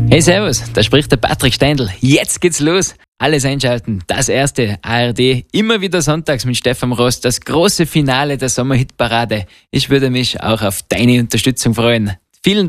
Hey Servus, da spricht der Patrick Steindl. Jetzt geht's los. Alles einschalten. Das erste ARD, immer wieder sonntags mit Stefan Ross, das große Finale der Sommerhitparade. Ich würde mich auch auf deine Unterstützung freuen. Vielen Dank.